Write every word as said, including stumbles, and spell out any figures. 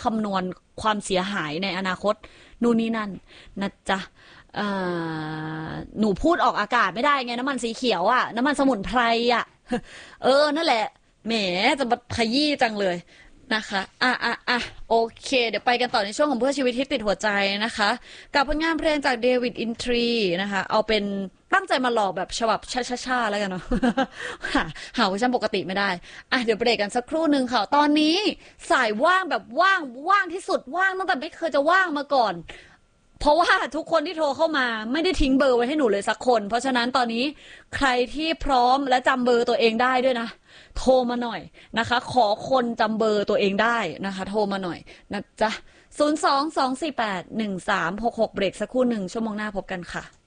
คำนวณความเสียหายในอนาคตนู่นนี่นั่นนะจ๊ะหนูพูดออกอากาศไม่ได้ไงน้ำมันสีเขียวอ่ะน้ำมันสมุนไพรอ่ะเออนั่นแหละแหมจะมาขยี้จังเลยนะคะอ่ะอ่ะอ่ะโอเคเดี๋ยวไปกันต่อในช่วงของเพื่อชีวิตที่ติดหัวใจนะคะกับผลงานเพลงจากเดวิดอินทรีนะคะเอาเป็นตั้งใจมาหลอกแบบฉบับช้าๆแล้วกันเนาะหาหาเวอร์ชันปกติไม่ได้อ่ะเดี๋ยวเบรกกันสักครู่หนึ่งค่ะตอนนี้สายว่างแบบว่างว่างที่สุดว่างตั้งแต่ไม่เคยจะว่างมาก่อนเพราะว่าทุกคนที่โทรเข้ามาไม่ได้ทิ้งเบอร์ไว้ให้หนูเลยสักคนเพราะฉะนั้นตอนนี้ใครที่พร้อมและจำเบอร์ตัวเองได้ด้วยนะโทรมาหน่อยนะคะขอคนจำเบอร์ตัวเองได้นะคะโทรมาหน่อยนะจ๊ะศูนย์ สอง สอง สี่ แปด หนึ่ง สาม หก หกเบรกสักครู่หนึ่งชั่วโมงหน้าพบกันค่ะ